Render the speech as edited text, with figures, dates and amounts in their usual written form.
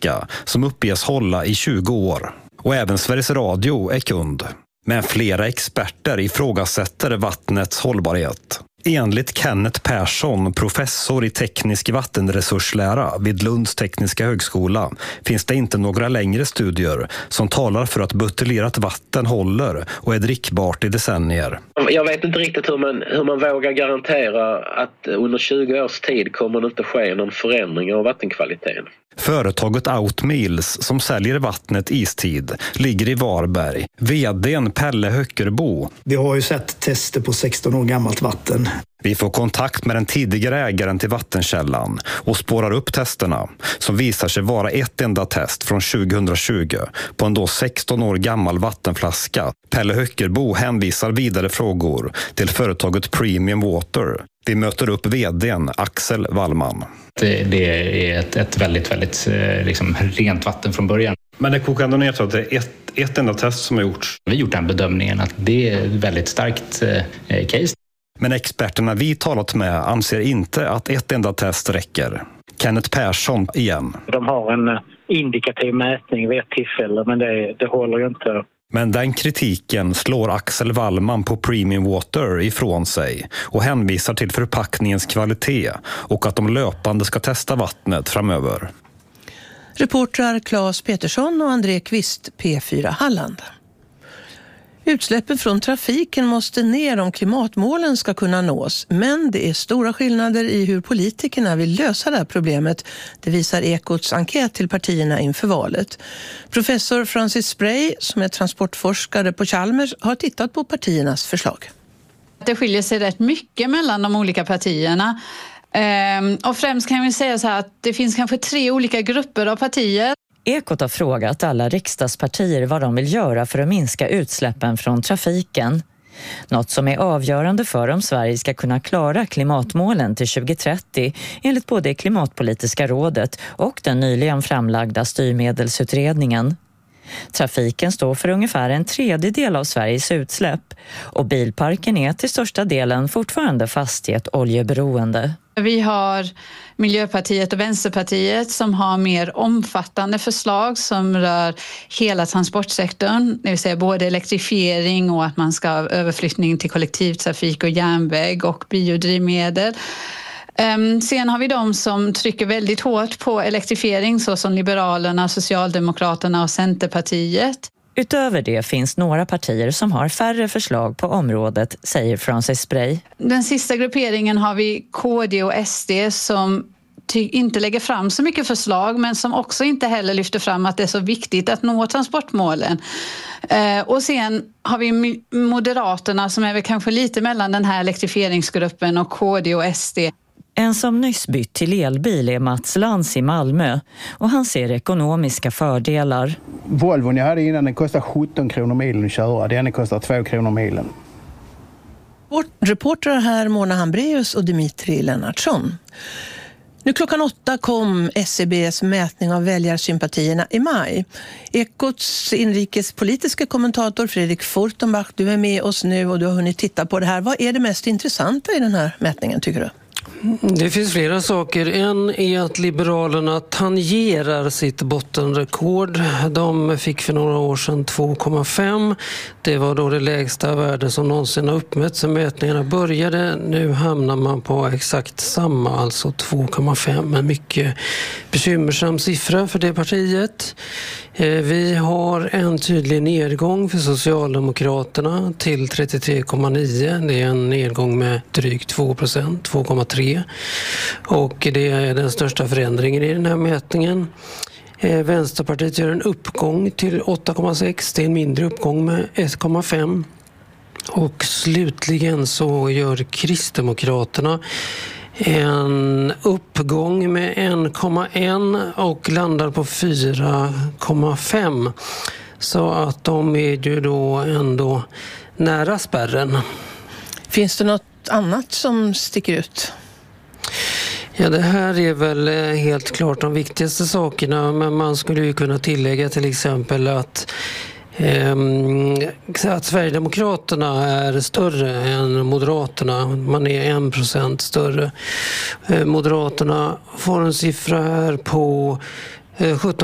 vattenflaska som uppges hålla i 20 år. Och även Sveriges Radio är kund. Men flera experter ifrågasätter vattnets hållbarhet. Enligt Kenneth Persson, professor i teknisk vattenresurslära vid Lunds tekniska högskola, finns det inte några längre studier som talar för att buteljerat vatten håller och är drickbart i decennier. Jag vet inte riktigt hur man vågar garantera att under 20 års tid kommer det inte ske någon förändring av vattenkvaliteten. Företaget Outmeals som säljer vattnet Istid ligger i Varberg. VD:n Pelle Höckerbo. Vi har ju sett tester på 16 år gammalt vatten. Vi får kontakt med den tidigare ägaren till vattenkällan och spårar upp testerna som visar sig vara ett enda test från 2020 på en då 16 år gammal vattenflaska. Pelle Höckerbo hänvisar vidare frågor till företaget Premium Water. Vi möter upp vd:n Axel Wallman. Det är ett väldigt liksom, rent vatten från början. Men det kokar ändå ner till att det är ett enda test som har gjorts. Vi har gjort den bedömningen att det är ett väldigt starkt case. Men experterna vi talat med anser inte att ett enda test räcker. Kenneth Persson igen. De har en indikativ mätning vid ett tillfälle, men det håller ju inte. Men den kritiken slår Axel Wallman på Premium Water ifrån sig och hänvisar till förpackningens kvalitet och att de löpande ska testa vattnet framöver. Reportrar Claes Petersson och André Kvist, P4 Halland. Utsläppen från trafiken måste ner om klimatmålen ska kunna nås, men det är stora skillnader i hur politikerna vill lösa det här problemet. Det visar Ekots enkät till partierna inför valet. Professor Francis Spray, som är transportforskare på Chalmers, har tittat på partiernas förslag. Det skiljer sig rätt mycket mellan de olika partierna. Och främst kan vi säga så här att det finns kanske 3 olika grupper av partier. Ekot har frågat alla riksdagspartier vad de vill göra för att minska utsläppen från trafiken. Något som är avgörande för om Sverige ska kunna klara klimatmålen till 2030 enligt både Klimatpolitiska rådet och den nyligen framlagda styrmedelsutredningen. Trafiken står för ungefär 1/3 av Sveriges utsläpp och bilparken är till största delen fortfarande fast i ett oljeberoende. Vi har Miljöpartiet och Vänsterpartiet som har mer omfattande förslag som rör hela transportsektorn, det vill säga både elektrifiering och att man ska ha överflyttning till kollektivtrafik och järnväg och biodrivmedel. Sen har vi de som trycker väldigt hårt på elektrifiering såsom Liberalerna, Socialdemokraterna och Centerpartiet. Utöver det finns några partier som har färre förslag på området, säger Francis Spray. Den sista grupperingen har vi KD och SD som inte lägger fram så mycket förslag, men som också inte heller lyfter fram att det är så viktigt att nå transportmålen. Och sen har vi Moderaterna som är väl kanske lite mellan den här elektrifieringsgruppen och KD och SD. En som nyss bytt till elbil är Mats Lantz i Malmö och han ser ekonomiska fördelar. Volvon jag hade innan den kostar 17 kronor milen att köra, den kostar 2 kronor milen. Reportrar här Mona Hambreus och Dimitri Lennartsson. Nu klockan 8 kom SCBs mätning av väljarsympatierna i maj. Ekots inrikespolitiska kommentator Fredrik Furtenbach, du är med oss nu och du har hunnit titta på det här. Vad är det mest intressanta i den här mätningen tycker du? Det finns flera saker. En är att Liberalerna tangerar sitt bottenrekord. De fick för några år sedan 2,5. Det var då det lägsta värde som någonsin har uppmätts sedan mätningarna började. Nu hamnar man på exakt samma, alltså 2,5. En mycket bekymmersam siffra för det partiet. Vi har en tydlig nedgång för Socialdemokraterna till 33,9. Det är en nedgång med drygt 2%, 2,3. Och det är den största förändringen i den här mätningen. Vänsterpartiet gör en uppgång till 8,6. Det är en mindre uppgång med 1,5. Och slutligen så gör Kristdemokraterna en uppgång med 1,1 och landar på 4,5. Så att de är ju då ändå nära spärren. Finns det något annat som sticker ut? Ja, det här är väl helt klart de viktigaste sakerna, men man skulle ju kunna tillägga till exempel att Sverigedemokraterna är större än Moderaterna. Man är 1% större. Moderaterna får en siffra här på 17